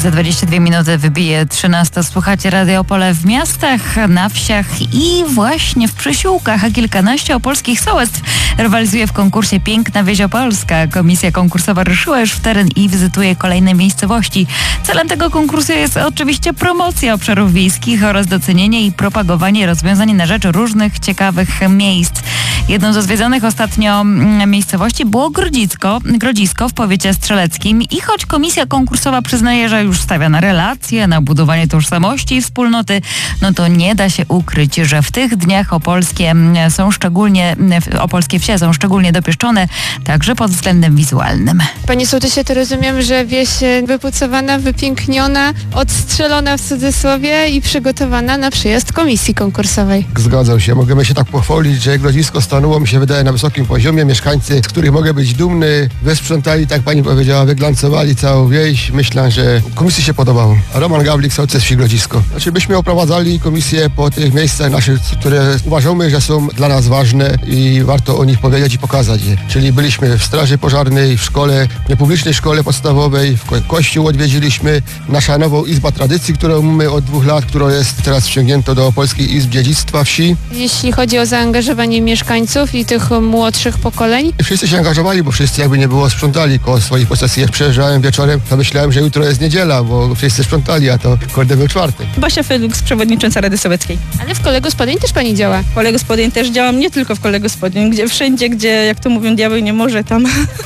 Za 22 minuty wybije 13. Słuchacie Radio Opole w miastach, na wsiach i właśnie w przysiłkach, a kilkanaście opolskich sołectw rywalizuje w konkursie Piękna Wieś Opolska. Komisja konkursowa ruszyła już w teren i wizytuje kolejne miejscowości. Celem tego konkursu jest oczywiście promocja obszarów wiejskich oraz docenienie i propagowanie rozwiązań na rzecz różnych ciekawych miejsc. Jedną ze zwiedzonych ostatnio miejscowości było Grodzisko w powiecie strzeleckim i choć komisja konkursowa przyznaje, że już stawia na relacje, na budowanie tożsamości i wspólnoty, no to nie da się ukryć, że w tych dniach opolskie wsie są szczególnie dopieszczone, także pod względem wizualnym. Panie sołtysie, to rozumiem, że wieś wypucowana, wypiękniona, odstrzelona w cudzysłowie i przygotowana na przyjazd komisji konkursowej. Zgadzam się. Możemy się tak pochwalić, że Grodzisko stanęło, mi się wydaje, na wysokim poziomie. Mieszkańcy, z których mogę być dumny, wysprzątali, tak pani powiedziała, wyglancowali całą wieś. Myślę, że komisji się podobało. Roman Gawlik, sołtys wsi Grodzisko. Znaczy, byśmy oprowadzali komisję po tych miejscach naszych, które uważamy, że są dla nas ważne i warto o nich powiedzieć i pokazać je. Czyli byliśmy w straży pożarnej, w szkole, niepublicznej szkole podstawowej, w kościół odwiedziliśmy, nasza nową izba tradycji, którą mamy od 2 lat, która jest teraz wciągnięta do Polskiej Izby Dziedzictwa Wsi. Jeśli chodzi o zaangażowanie mieszkańców i tych młodszych pokoleń? Wszyscy się angażowali, bo wszyscy jakby nie było sprzątali koło swoich posesji. Jak przyjeżdżałem wieczorem, to myślałem, że jutro jest niedziela, bo wszyscy sprzątali, a to kurde był czwartek. Basia Felix, przewodnicząca Rady Sołeckiej. Ale w kole gospodyń też pani działa? W kole gospodyń też działam, nie tylko w kole gospodyń, wszędzie, gdzie, jak to mówią, diabeł nie może, tam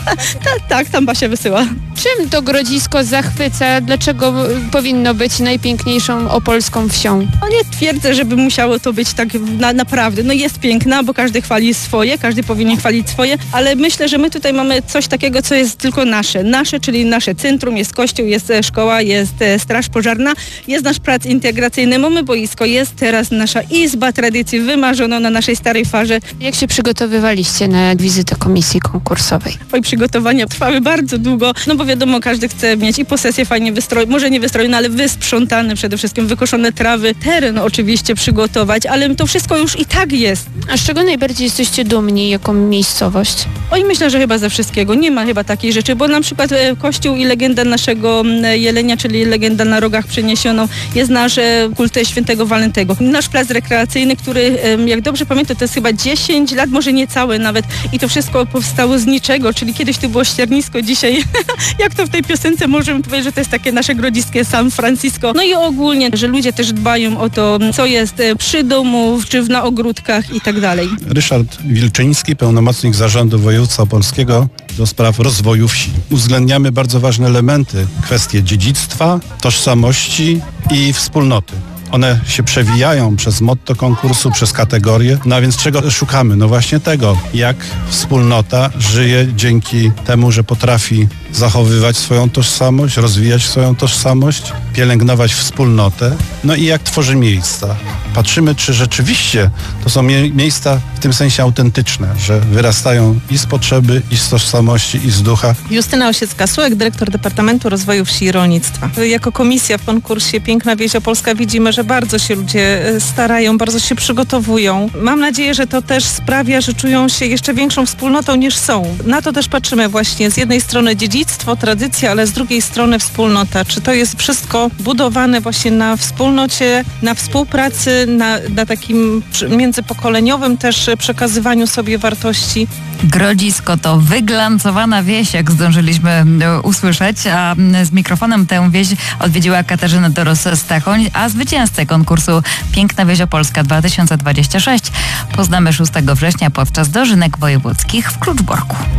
tam Basia wysyła. Czym to Grodzisko zachwyca? Dlaczego powinno być najpiękniejszą opolską wsią? Nie twierdzę, żeby musiało to być tak naprawdę. No jest piękna, bo każdy chwali swoje, każdy powinien chwalić swoje, ale myślę, że my tutaj mamy coś takiego, co jest tylko nasze. Nasze, czyli nasze centrum, jest kościół, jest szkoła, jest straż pożarna, jest nasz plac integracyjny, mamy boisko, jest teraz nasza izba tradycji wymarzona na naszej starej farze. Jak się przygotowywaliście na wizytę komisji konkursowej? Przygotowania trwały bardzo długo, no bo wiadomo, każdy chce mieć i posesję fajnie wystrojone, może nie wystrojone, ale wysprzątane przede wszystkim, wykoszone trawy, teren oczywiście przygotować, ale to wszystko już i tak jest. A z czego najbardziej jesteście dumni jako miejscowość? Oj, myślę, że chyba ze wszystkiego. Nie ma chyba takiej rzeczy, bo na przykład kościół i legenda naszego jelenia, czyli legenda na rogach przeniesioną, jest nasz kult świętego Walentego. Nasz plac rekreacyjny, który, jak dobrze pamiętam, to jest chyba 10 lat, może niecałe nawet i to wszystko powstało z niczego, czyli kiedyś to było ściernisko, dzisiaj jak to w tej piosence możemy powiedzieć, że to jest takie nasze grodziskie San Francisco. No i ogólnie, że ludzie też dbają o to, co jest przy domu, czy na ogródkach i tak dalej. Ryszard Wilczyński, pełnomocnik Zarządu Województwa Opolskiego do spraw rozwoju wsi. Uwzględniamy bardzo ważne elementy, kwestie dziedzictwa, tożsamości i wspólnoty. One się przewijają przez motto konkursu, przez kategorie. No a więc czego szukamy? No właśnie tego, jak wspólnota żyje dzięki temu, że potrafi zachowywać swoją tożsamość, rozwijać swoją tożsamość, pielęgnować wspólnotę, no i jak tworzy miejsca. Patrzymy, czy rzeczywiście to są miejsca w tym sensie autentyczne, że wyrastają i z potrzeby, i z tożsamości, i z ducha. Justyna Osiecka-Sułek, dyrektor Departamentu Rozwoju Wsi i Rolnictwa. Jako komisja w konkursie Piękna Wieś Opolska widzimy, że bardzo się ludzie starają, bardzo się przygotowują. Mam nadzieję, że to też sprawia, że czują się jeszcze większą wspólnotą niż są. Na to też patrzymy właśnie z jednej strony dziedzictwo, tradycja, ale z drugiej strony wspólnota. Czy to jest wszystko budowane właśnie na wspólnocie, na współpracy, na takim międzypokoleniowym też przekazywaniu sobie wartości. Grodzisko to wyglancowana wieś, jak zdążyliśmy usłyszeć, a z mikrofonem tę wieś odwiedziła Katarzyna Doros-Stachoń, a zwycięzcę konkursu Piękna Wieś Opolska 2026 poznamy 6 września podczas dożynek wojewódzkich w Kluczborku.